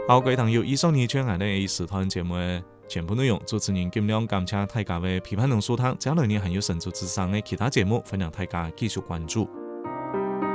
好，各位朋友，以上呢全系呢是台节目的全部内容。主持人金亮感谢大家的批判同收听，接下来呢还有神州之声的其他节目，分享大家继续关注。